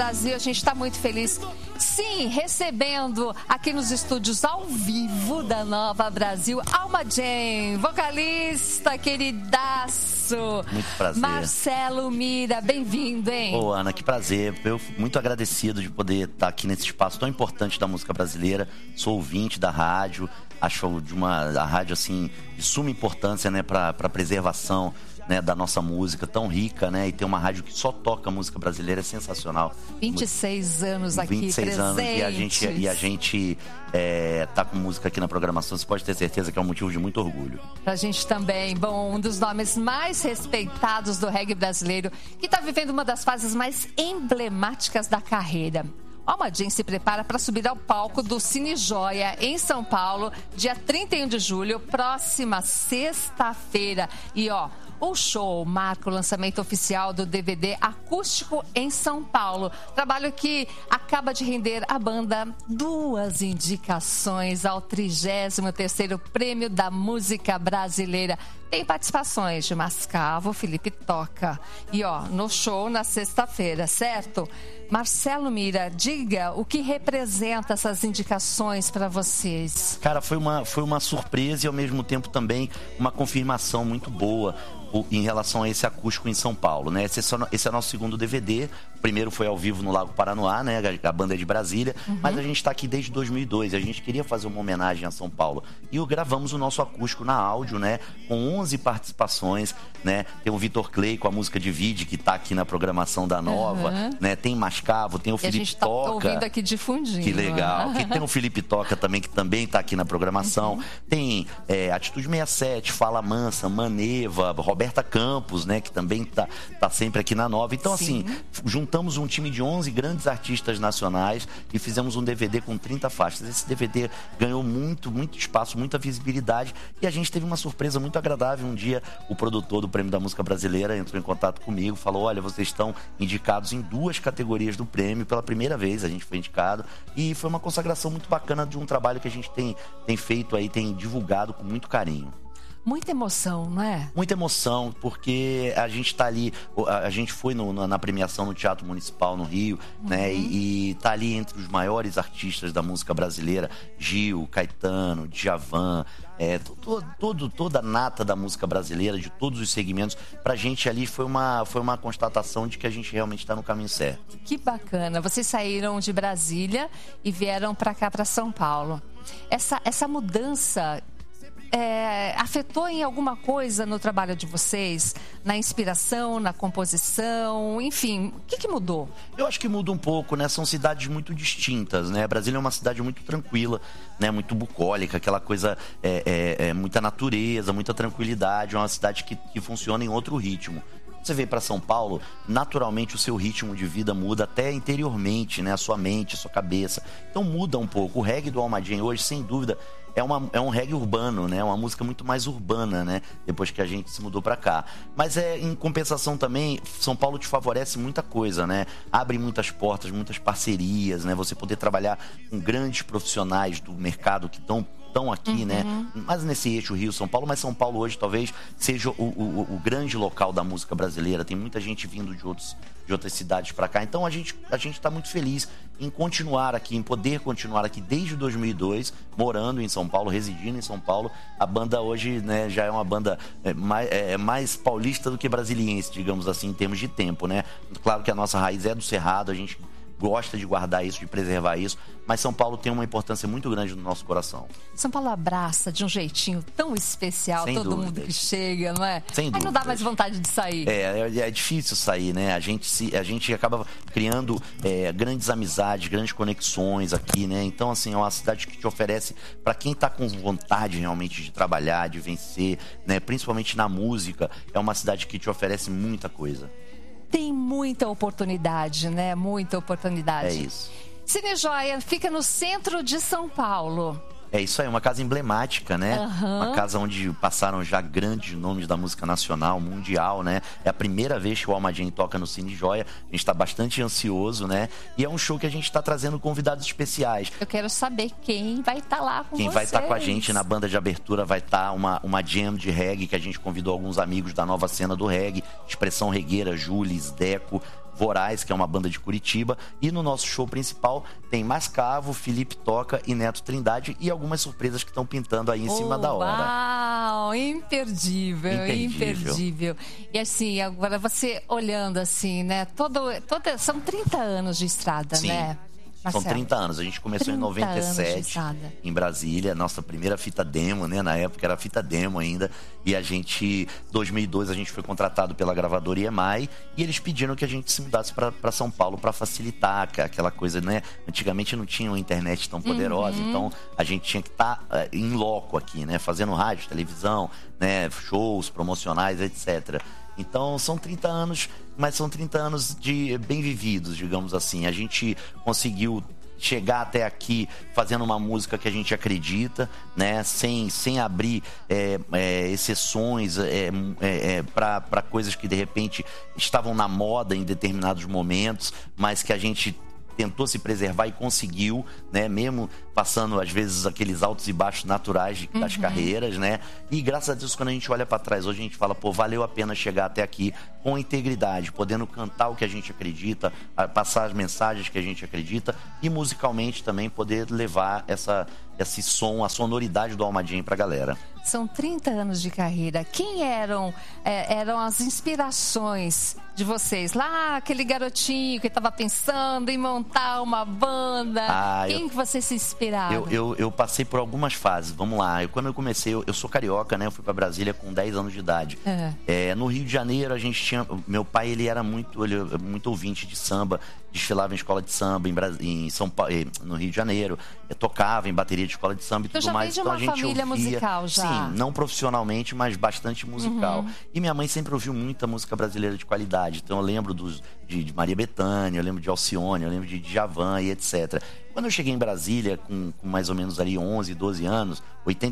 Brasil, a gente está muito feliz. Sim, recebendo aqui nos estúdios ao vivo da Nova Brasil, Alma Jane, vocalista queridaço. Muito prazer. Marcelo Mira, bem-vindo, hein? Ô, Ana, que prazer. Eu muito agradecido de poder estar aqui nesse espaço tão importante da música brasileira. Sou ouvinte da rádio, acho a rádio, assim, de suma importância, né, para a preservação, né, da nossa música tão rica, né? E ter uma rádio que só toca música brasileira é sensacional. 26 anos aqui 26 anos presentes. e a gente tá com música aqui na programação. Você pode ter certeza que é um motivo de muito orgulho. Pra gente também. Bom, um dos nomes mais respeitados do reggae brasileiro, que tá vivendo uma das fases mais emblemáticas da carreira. Alma Jane se prepara para subir ao palco do Cine Joia, em São Paulo, dia 31 de julho, próxima sexta-feira. E o show marca o lançamento oficial do DVD Acústico em São Paulo. Trabalho que acaba de render à banda 2 indicações ao 33º Prêmio da Música Brasileira. Tem participações de Mascavo, Felipe Toca. E no show na sexta-feira, certo? Marcelo Mira, diga o que representa essas indicações para vocês. Cara, foi uma surpresa e ao mesmo tempo também uma confirmação muito boa em relação a esse acústico em São Paulo, né? Esse é o nosso segundo DVD. O primeiro foi ao vivo no Lago Paranoá, né? A banda é de Brasília. Mas a gente está aqui desde 2002. A gente queria fazer uma homenagem a São Paulo. E gravamos o nosso acústico na áudio, né? Com 11 participações, né? Tem o Vitor Clay com a música Divide, que está aqui na programação da Nova, né? Tem Mascavo, tem o Felipe Toca. A gente está ouvindo aqui difundindo. Que legal. Tem o Felipe Toca também, que também está aqui na programação. Tem Atitude 67, Fala Mansa, Maneva, Roberta Campos, né, que também tá sempre aqui na Nova. Então, assim, juntamos um time de 11 grandes artistas nacionais e fizemos um DVD com 30 faixas. Esse DVD ganhou muito espaço, muita visibilidade e a gente teve uma surpresa muito agradável. Um dia, o produtor do Prêmio da Música Brasileira entrou em contato comigo, falou: olha, vocês estão indicados em 2 categorias do prêmio. Pela primeira vez a gente foi indicado e foi uma consagração muito bacana de um trabalho que a gente tem feito aí, tem divulgado com muito carinho. Muita emoção, não é? Muita emoção, porque a gente tá ali, a gente foi na premiação no Teatro Municipal no Rio, né? E tá ali entre os maiores artistas da música brasileira, Gil, Caetano, Djavan, toda a nata da música brasileira, de todos os segmentos. Pra gente ali foi uma constatação de que a gente realmente tá no caminho certo. Que bacana. Vocês saíram de Brasília e vieram pra cá, pra São Paulo. Essa mudança afetou em alguma coisa no trabalho de vocês? Na inspiração, na composição, enfim, o que mudou? Eu acho que muda um pouco, né? São cidades muito distintas, né? Brasília é uma cidade muito tranquila, né? Muito bucólica, aquela coisa, muita natureza, muita tranquilidade, é uma cidade que funciona em outro ritmo. Você vem para São Paulo, naturalmente o seu ritmo de vida muda até interiormente, né? A sua mente, a sua cabeça. Então muda um pouco. O reggae do Alma Jane hoje, sem dúvida, é um reggae urbano, né? Uma música muito mais urbana, né? Depois que a gente se mudou para cá. Mas em compensação também, São Paulo te favorece muita coisa, né? Abre muitas portas, muitas parcerias, né? Você poder trabalhar com grandes profissionais do mercado que estão aqui, né? Mas nesse eixo Rio-São Paulo, mas São Paulo hoje talvez seja o grande local da música brasileira. Tem muita gente vindo de outras cidades para cá. Então a gente está muito feliz em continuar aqui, em poder continuar aqui desde 2002, morando em São Paulo, residindo em São Paulo. A banda hoje, né, já é uma banda mais paulista do que brasiliense, digamos assim, em termos de tempo, né? Claro que a nossa raiz é do Cerrado, a gente gosta de guardar isso, de preservar isso, mas São Paulo tem uma importância muito grande no nosso coração. São Paulo abraça de um jeitinho tão especial todo mundo que chega, não é? Sem dúvida. Aí não dá mais vontade de sair. É difícil sair, né? A gente acaba criando grandes amizades, grandes conexões aqui, né? Então, assim, é uma cidade que te oferece, para quem tá com vontade realmente de trabalhar, de vencer, né? Principalmente na música, é uma cidade que te oferece muita coisa. Tem muita oportunidade, né? Muita oportunidade. É isso. Cine Joia fica no centro de São Paulo. É isso aí, uma casa emblemática, né? Uma casa onde passaram já grandes nomes da música nacional, mundial, né? É a primeira vez que o Alma Jane toca no Cine Joia. A gente tá bastante ansioso, né? E é um show que a gente tá trazendo convidados especiais. Eu quero saber quem vai estar lá com vocês. Quem vai estar com a gente na banda de abertura vai estar uma jam de reggae, que a gente convidou alguns amigos da nova cena do reggae, Expressão Regueira, Jules, Deco, Voraz, que é uma banda de Curitiba. E no nosso show principal tem Mascavo, Felipe Toca e Neto Trindade. E algumas surpresas que estão pintando aí em cima da hora. Uau, imperdível. E assim, agora você olhando assim, né? São 30 anos de estrada, Sim. né? São 30 anos. A gente começou em 97, em Brasília. Nossa primeira fita demo, né? Na época era fita demo ainda. E a gente, 2002, a gente foi contratado pela gravadora EMI. E eles pediram que a gente se mudasse para São Paulo para facilitar aquela coisa, né? Antigamente não tinha uma internet tão poderosa. Então a gente tinha que estar em loco aqui, né? Fazendo rádio, televisão, né? Shows promocionais, etc. Então são 30 anos, mas são 30 anos de bem vividos, digamos assim. A gente conseguiu chegar até aqui fazendo uma música que a gente acredita, né? Sem abrir exceções para coisas que de repente estavam na moda em determinados momentos, mas que a gente tentou se preservar e conseguiu, né? Mesmo passando, às vezes, aqueles altos e baixos naturais das carreiras, né? E, graças a Deus, quando a gente olha para trás, hoje a gente fala, pô, valeu a pena chegar até aqui com integridade, podendo cantar o que a gente acredita, passar as mensagens que a gente acredita e, musicalmente, também poder levar esse som, a sonoridade do Alma Jam pra galera. São 30 anos de carreira. Quem eram as inspirações de vocês? Lá, aquele garotinho que estava pensando em montar uma banda. Quem que você se inspirava? Eu passei por algumas fases. Vamos lá. Quando eu comecei, eu sou carioca, né? Eu fui pra Brasília com 10 anos de idade. No Rio de Janeiro, a gente tinha... Meu pai, ele era muito ouvinte de samba. Desfilava em escola de samba em São Paulo, no Rio de Janeiro. Tocava em bateria de escola de samba e tudo mais. Então a gente família musical já. Sim, não profissionalmente, mas bastante musical. E minha mãe sempre ouviu muita música brasileira de qualidade. Então eu lembro de Maria Bethânia, eu lembro de Alcione, eu lembro de Djavan e etc. Quando eu cheguei em Brasília, com mais ou menos ali 11, 12 anos,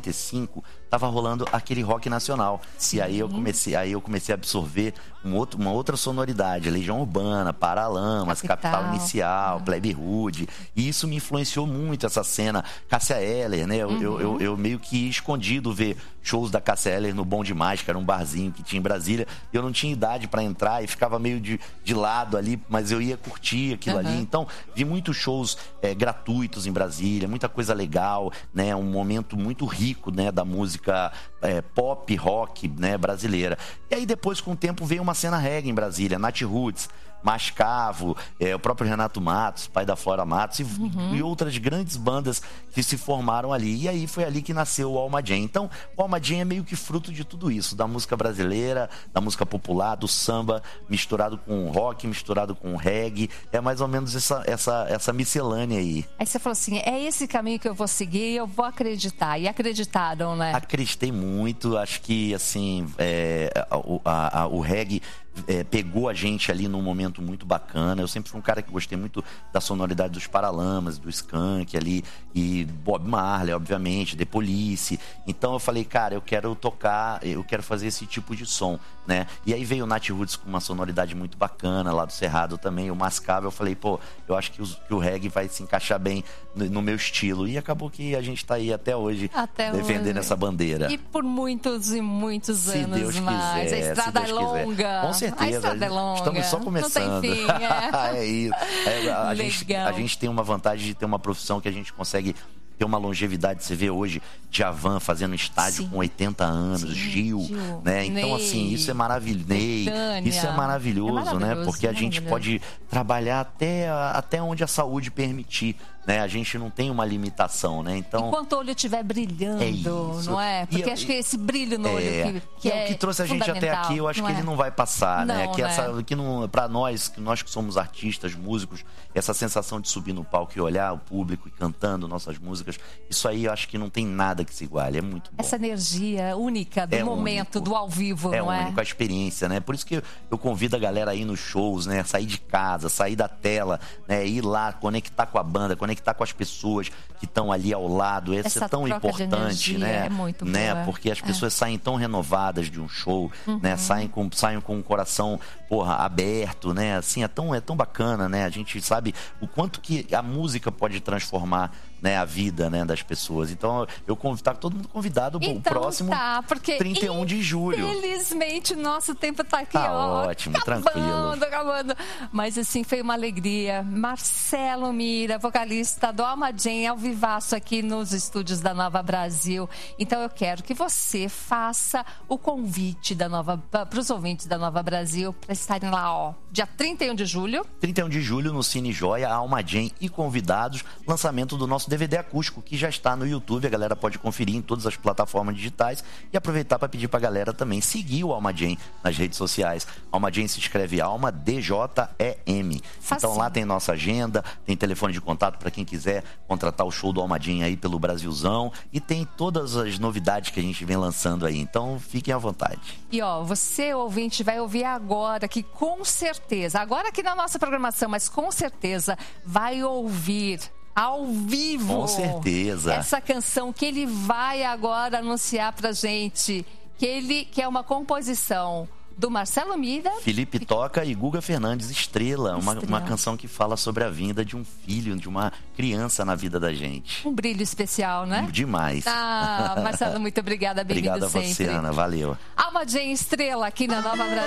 85, tava rolando aquele rock nacional. Sim. E aí eu comecei a absorver uma outra sonoridade, Legião Urbana, Paralamas, Capital Inicial, Plebe Rude. E isso me influenciou muito, essa cena. Cássia Eller, né? Eu meio que escondido ver shows da Cássia Eller no Bom Demais, que era um barzinho que tinha em Brasília. Eu não tinha idade para entrar e ficava meio de lado ali, mas eu ia curtir aquilo ali. Então, vi muitos shows gratuitos em Brasília, muita coisa legal, né? Um momento muito rico, né? Da música pop, rock, né? Brasileira. E aí depois, com o tempo, veio uma cena reggae em Brasília, Nath Roots, Mascavo, o próprio Renato Matos, pai da Flora Matos e outras grandes bandas que se formaram ali. E aí foi ali que nasceu o Alma Jam. Então, o Alma Jam é meio que fruto de tudo isso, da música brasileira, da música popular, do samba, misturado com rock, misturado com reggae. É mais ou menos essa miscelânea aí. Aí você falou assim, é esse caminho que eu vou seguir, eu vou acreditar. E acreditaram, né? Acreditei muito, acho que assim, o reggae pegou a gente ali num momento muito bacana. Eu sempre fui um cara que gostei muito da sonoridade dos Paralamas, do Skank ali, e Bob Marley, obviamente, The Police. Então eu falei, cara, eu quero tocar, eu quero fazer esse tipo de som, né? E aí veio o Nath Roots com uma sonoridade muito bacana, lá do Cerrado também, o Mascavo. Eu falei, pô, eu acho que o reggae vai se encaixar bem no meu estilo. E acabou que a gente tá aí até hoje defendendo essa bandeira. E por muitos e muitos anos Deus mais. Quiser, a estrada é longa. Com certeza. A estrada é longa. Estamos só começando. Não tem fim, é isso. A gente tem uma vantagem de ter uma profissão que a gente consegue ter uma longevidade. Você vê hoje Djavan fazendo estádio com 80 anos, Gil, né? Então, assim, isso é maravilhoso. Isso é maravilhoso, né? Porque a gente pode trabalhar até onde a saúde permitir, né? A gente não tem uma limitação, né? Então, enquanto o olho estiver brilhando, não é? Porque acho que esse brilho no olho que é o que trouxe a gente até aqui, eu acho que ele não vai passar, né? Pra nós que somos artistas, músicos, essa sensação de subir no palco e olhar o público e cantando nossas músicas, isso aí eu acho que não tem nada que se iguale, é muito bom. Essa energia única do momento, do ao vivo, não é? É único, a experiência, né? Por isso que eu convido a galera a ir nos shows, né? Sair de casa, sair da tela, né? Ir lá, conectar com a banda, conectar com as pessoas que estão ali ao lado. Isso é tão importante, né? É muito né? Porque as pessoas saem tão renovadas de um show, né? Saem com o coração, aberto, né? Assim, é tão bacana, né? A gente sabe o quanto que a música pode transformar, né, a vida vida, né, das pessoas. Então, tá todo mundo convidado então, o próximo porque 31 de julho. Felizmente, o nosso tempo tá aqui, tá ó. Ótimo, tranquilo. Acabando. Mas, assim, foi uma alegria. Marcelo Mira, vocalista do Alma Jane, ao vivaço aqui nos estúdios da Nova Brasil. Então, eu quero que você faça o convite para os ouvintes da Nova Brasil para estarem lá, ó, dia 31 de julho. 31 de julho no Cine Joia, Alma Jane e convidados, lançamento do nosso DVD acústico, que já está no YouTube, a galera pode conferir em todas as plataformas digitais e aproveitar para pedir para a galera também seguir o Alma Jane nas redes sociais. Alma Jane se escreve Alma DJEM. Então lá tem nossa agenda, tem telefone de contato para quem quiser contratar o show do Alma Jane aí pelo Brasilzão e tem todas as novidades que a gente vem lançando aí. Então fiquem à vontade. E ó, você ouvinte vai ouvir agora que com certeza, agora aqui na nossa programação, mas com certeza vai ouvir ao vivo. Com certeza. Essa canção que ele vai agora anunciar pra gente, que é uma composição do Marcelo Mira, Felipe Toca e Guga Fernandes, Estrela. Uma canção que fala sobre a vinda de um filho, de uma criança na vida da gente. Um brilho especial, né? Demais. Marcelo, muito obrigada. Bem-vindo sempre. Obrigada a você, Ana. Valeu. Alma Jane, Estrela, aqui na Nova Brasil.